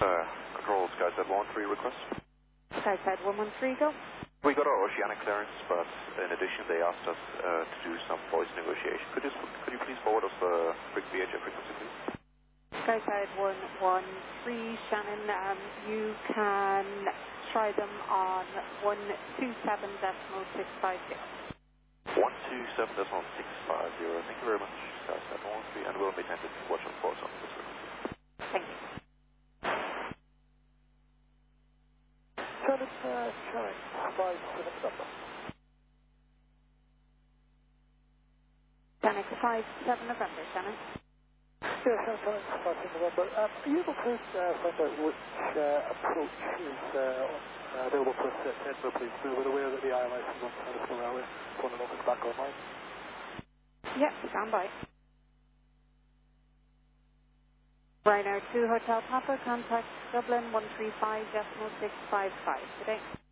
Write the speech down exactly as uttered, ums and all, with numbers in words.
Uh, control SkySat one one three request. SkySat one one three, go. We got our oceanic clearance, but in addition they asked us uh, to do some voice negotiation. Could you, could you please forward us the V H F frequency, please? SkySat one one three, Shannon, um, you can try them on one two seven decimal six five zero. one two seven decimal six five zero. Thank you very much, SkySat one one three, and we'll be attentive to watch on course on this frequency. Thank you. Shannon, uh, showing five seven November. Danik five seven November, Shannon. Yeah, Shannon, showing five seven November. Um, are you able to uh, find out which uh, approach is uh, uh, available for us at Edinburgh, please? We're aware that the I L S is on Coniston Railway. Want to know if it's back online? Yep, stand by. Ryanair two Hotel Papa, contact Dublin one three five decimal six five five today.